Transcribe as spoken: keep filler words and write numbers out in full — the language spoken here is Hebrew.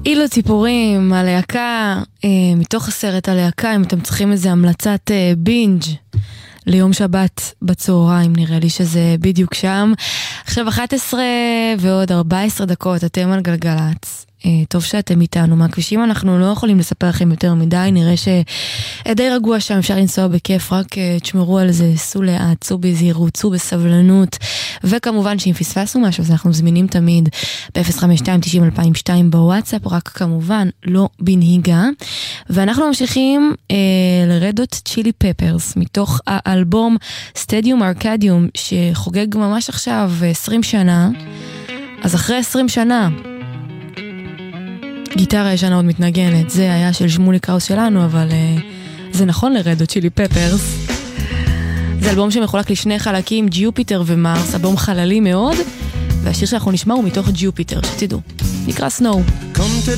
אילו ציפורים, הלהקה, אה, מתוך הסרט הלהקה, אם אתם צריכים איזה המלצת אה, בינג' ליום שבת בצהריים, נראה לי שזה בדיוק שם. עכשיו אחת עשרה ועוד ארבע עשרה דקות, אתם על גלגלץ. טוב שאתם איתנו מהכבישים, אנחנו לא יכולים לספר לכם יותר מדי, נראה שדי רגוע שם, אפשר לנסוע בכיף, רק תשמרו על זה, סעו לאט, צאו בזהירות, צאו בסבלנות, וכמובן שאם פספסנו משהו, אז אנחנו זמינים תמיד ב-אפס חמש שתיים תשעים אלפיים ושתיים בוואטסאפ, רק כמובן לא בנהיגה, ואנחנו ממשיכים אה, לרדות צ'ילי פפרס, מתוך האלבום סטדיום ארקדיום, שחוגג ממש עכשיו עשרים שנה, אז אחרי עשרים שנה, גיטרה ישנה עוד מתנגנת, זה היה של שמולי קראוס שלנו, אבל uh, זה נכון לרדו צ'ילי פפרס. זה אלבום שמחולק לשני חלקים, ג'יופיטר ומרס, אלבום חללי מאוד, והשיר שאנחנו נשמע הוא מתוך ג'יופיטר, שתדעו, נקרא סנואו.